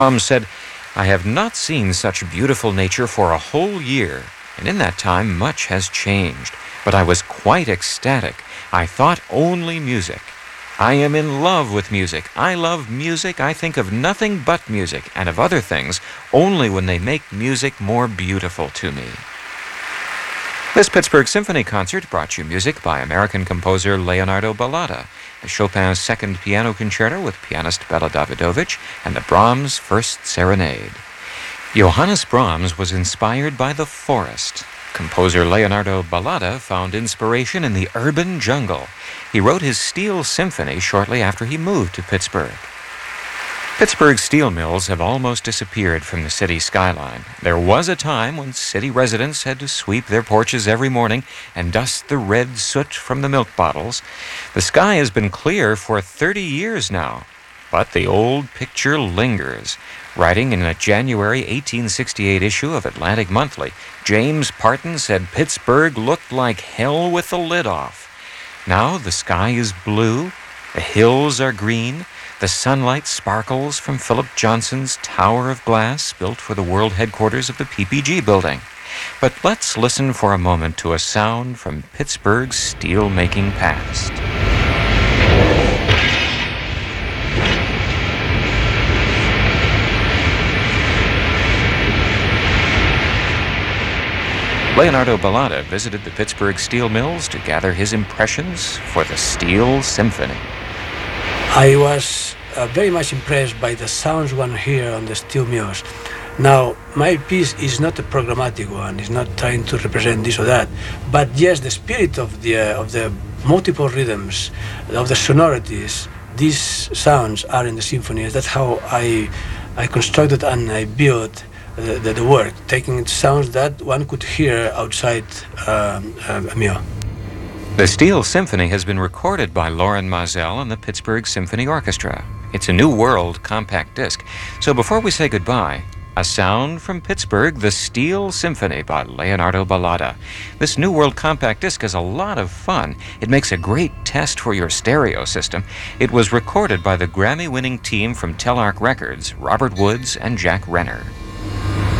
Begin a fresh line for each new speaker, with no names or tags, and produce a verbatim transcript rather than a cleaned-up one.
Tom said, "I have not seen such beautiful nature for a whole year, and in that time much has changed, but I was quite ecstatic. I thought only music. I am in love with music. I love music. I think of nothing but music, and of other things only when they make music more beautiful to me." This Pittsburgh Symphony Concert brought you music by American composer Leonardo Ballata, the Chopin's Second Piano Concerto with pianist Bela Davidovich, and the Brahms First Serenade. Johannes Brahms was inspired by the forest. Composer Leonardo Ballata found inspiration in the urban jungle. He wrote his Steel Symphony shortly after he moved to Pittsburgh. Pittsburgh steel mills have almost disappeared from the city skyline. There was a time when city residents had to sweep their porches every morning and dust the red soot from the milk bottles. The sky has been clear for thirty years now, but the old picture lingers. Writing in a January eighteen sixty-eight issue of Atlantic Monthly, James Parton said Pittsburgh looked like hell with the lid off. Now the sky is blue, the hills are green, the sunlight sparkles from Philip Johnson's Tower of Glass built for the world headquarters of the P P G building. But let's listen for a moment to a sound from Pittsburgh's steel-making past. Leonardo Ballata visited the Pittsburgh steel mills to gather his impressions for the Steel Symphony.
I was uh, very much impressed by the sounds one hear on the steel mills. Now, my piece is not a programmatic one; it's not trying to represent this or that. But yes, the spirit of the uh, of the multiple rhythms, of the sonorities, these sounds are in the symphonies. That's how I I constructed and I built the, the, the work, taking sounds that one could hear outside um, a mill.
The Steel Symphony has been recorded by Loren Maazel and the Pittsburgh Symphony Orchestra. It's a New World compact disc. So before we say goodbye, a sound from Pittsburgh, the Steel Symphony by Leonardo Ballata. This New World compact disc is a lot of fun. It makes a great test for your stereo system. It was recorded by the Grammy-winning team from Telarc Records, Robert Woods and Jack Renner.